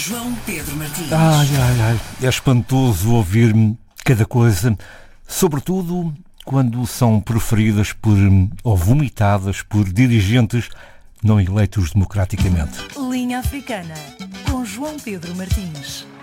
João Pedro Martins. É espantoso ouvir cada coisa, sobretudo quando são proferidas ou vomitadas por dirigentes não eleitos democraticamente. Linha Africana, com João Pedro Martins.